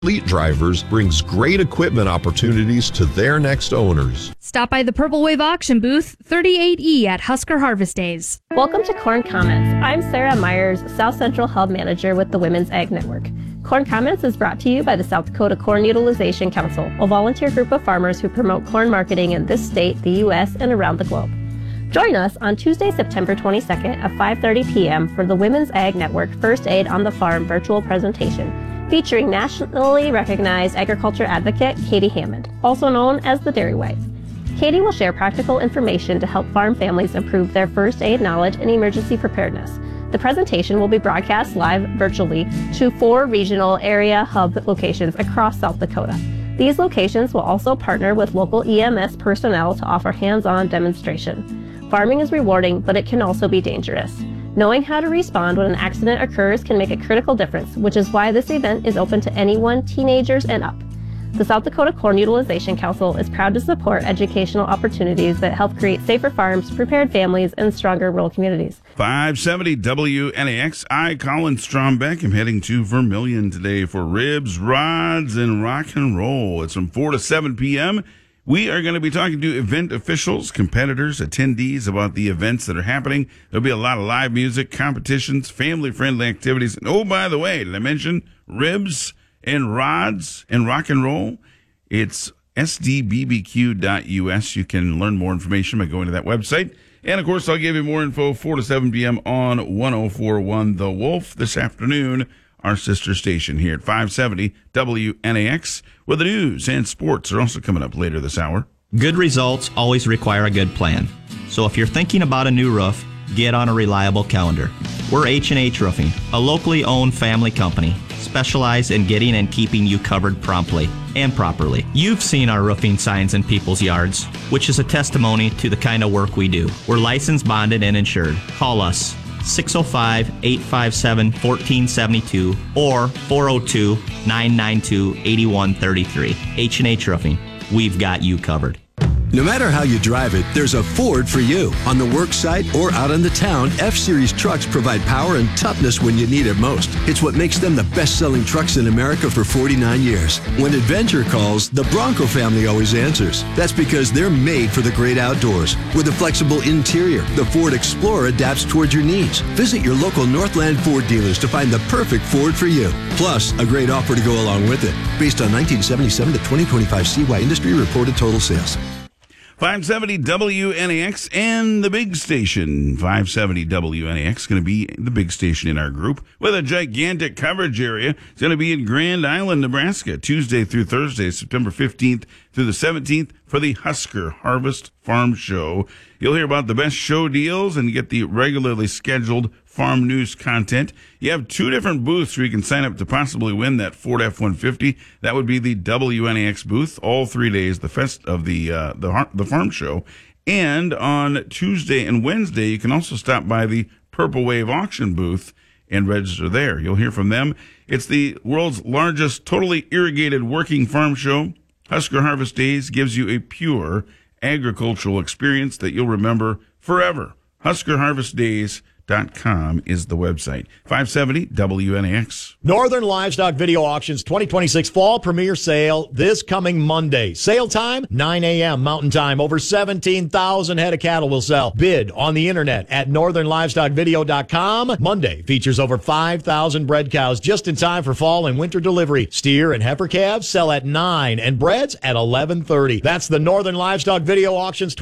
Fleet Drivers brings great equipment opportunities to their next owners. Stop by the Purple Wave Auction booth, 38E at Husker Harvest Days. Welcome to Corn Comments. I'm Sarah Myers, South Central Hub Manager with the Women's Ag Network. Corn Comments is brought to you by the South Dakota Corn Utilization Council, a volunteer group of farmers who promote corn marketing in this state, the U.S., and around the globe. Join us on Tuesday, September 22nd at 5:30 p.m. for the Women's Ag Network First Aid on the Farm virtual presentation, featuring nationally recognized agriculture advocate Katie Hammond, also known as the Dairy Wife. Katie will share practical information to help farm families improve their first aid knowledge and emergency preparedness. The presentation will be broadcast live virtually to 4 regional area hub locations across South Dakota. These locations will also partner with local EMS personnel to offer hands-on demonstration. Farming is rewarding, but it can also be dangerous. Knowing how to respond when an accident occurs can make a critical difference, which is why this event is open to anyone, teenagers and up. The South Dakota Corn Utilization Council is proud to support educational opportunities that help create safer farms, prepared families, and stronger rural communities. 570 WNAX. I, Colin Strombeck, am heading to Vermilion today for ribs, rods, and rock and roll. It's from 4 to 7 p.m. We are going to be talking to event officials, competitors, attendees about the events that are happening. There'll be a lot of live music, competitions, family-friendly activities. And oh, by the way, did I mention ribs and rods and rock and roll? It's sdbbq.us. You can learn more information by going to that website. And, of course, I'll give you more info 4 to 7 p.m. on 104.1 The Wolf this afternoon, our sister station here at 570 WNAX, where the news and sports are also coming up later this hour. Good results always require a good plan. So if you're thinking about a new roof, get on a reliable calendar. We're H&H Roofing, a locally owned family company, specialized in getting and keeping you covered promptly and properly. You've seen our roofing signs in people's yards, which is a testimony to the kind of work we do. We're licensed, bonded, and insured. Call us 605-857-1472 or 402-992-8133. H&H Roofing. We've got you covered. No matter how you drive it, there's a Ford for you. On the work site or out in the town, F-Series trucks provide power and toughness when you need it most. It's what makes them the best-selling trucks in America for 49 years. When adventure calls, the Bronco family always answers. That's because they're made for the great outdoors. With a flexible interior, the Ford Explorer adapts towards your needs. Visit your local Northland Ford dealers to find the perfect Ford for you. Plus, a great offer to go along with it. Based on 1977 to 2025 CY industry reported total sales. 570 WNAX and the big station. 570 WNAX going to be the big station in our group with a gigantic coverage area. It's going to be in Grand Island, Nebraska, Tuesday through Thursday, September 15th through the 17th for the Husker Harvest Farm Show. You'll hear about the best show deals and get the regularly scheduled farm news content. You have 2 different booths where you can sign up to possibly win that Ford F-150. That would be the WNAX booth all 3 days, the farm show. And on Tuesday and Wednesday, you can also stop by the Purple Wave auction booth and register there. You'll hear from them. It's the world's largest totally irrigated working farm show. Husker Harvest Days gives you a pure agricultural experience that you'll remember forever. HuskerHarvestDays.com is the website. 570 WNAX. Northern Livestock Video Auctions 2026 Fall Premiere Sale this coming Monday. Sale time, 9 a.m. Mountain Time. Over 17,000 head of cattle will sell. Bid on the internet at northernlivestockvideo.com. Monday features over 5,000 bred cows just in time for fall and winter delivery. Steer and heifer calves sell at 9 and breds at 11:30. That's the Northern Livestock Video Auctions